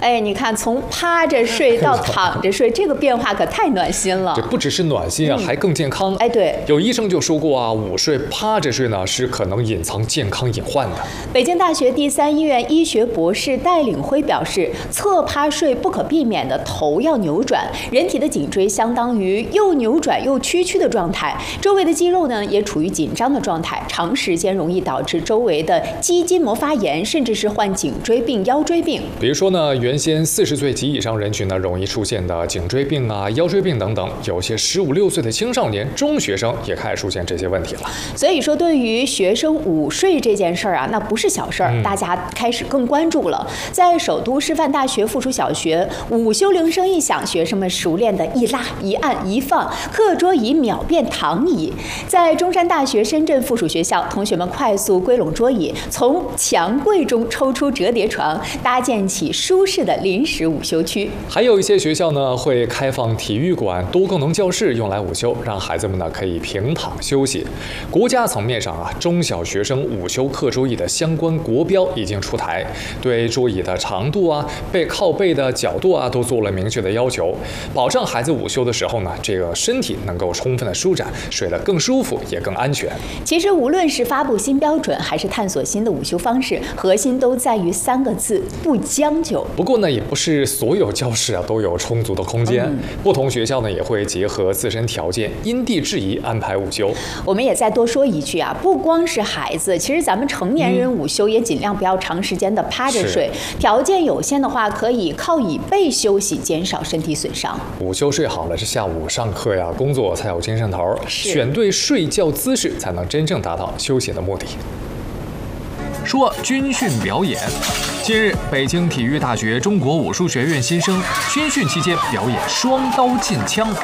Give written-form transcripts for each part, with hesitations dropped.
哎，你看从趴着睡到躺着睡，这个变化可太暖心了。 这不只是暖心啊，还更健康。 哎，对， 有医生就说过啊，午睡趴着睡呢是可能隐藏健康隐患的。 北京大学第3医院医学博士戴领辉表示，侧趴睡不可避免的头要扭转，人体的颈椎相当于又扭转又屈曲的状态，周围的肌肉呢也处于紧张的状态，长时间容易导致周围的肌筋膜发炎，甚至是患颈椎病、腰椎病。 比如说呢，原先40岁及以上人群呢容易出现的颈椎病啊、腰椎病等等，有些15、16岁的青少年、中学生也开始出现这些问题了。 所以说，对于学生午睡这件事儿啊，那不是小事儿，大家开始更关注了。在首都师范大学附属小学，午休铃声一响，学生们熟练的一拉一按一放，课桌椅秒变躺椅。在中山大学深圳附属学校，同学们快速归拢桌椅，从墙柜中抽出折叠床，搭建起舒适的临时午休区。 还有一些学校呢会开放体育馆、多功能教室用来午休，让孩子们呢可以平躺休息。国家层面上啊，中小学生午休课桌椅的相关国标已经出台，对桌椅的长度啊、靠背的角度啊都做了明确的要求，保障孩子午休的时候呢，这个身体能够充分的舒展，睡得更舒服也更安全。 其实无论是发布新标准，还是探索新的午休方式，核心都在于3个字：不将就。 不过呢，也不是所有教室啊都有充足的空间，不同学校呢也会结合自身条件，因地制宜安排午休。 我们也再多说一句啊，不光是孩子，其实咱们成年人午休也尽量不要长时间的趴着睡，条件有限的话，可以靠椅背休息，减少身体损伤。 午休睡好了，这下午上课呀、工作才有精神头，选对睡觉姿势，才能真正达到休息的目的。 说军训表演，近日，北京体育大学中国武术学院新生军训期间表演双刀进枪。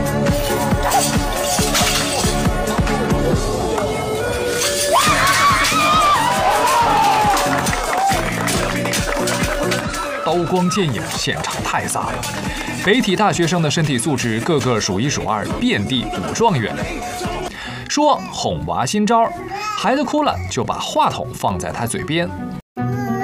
刀光剑影，现场太飒了。北体大学生的身体素质个个数1数2，遍地武状元。说哄娃新招，孩子哭了就把话筒放在他嘴边。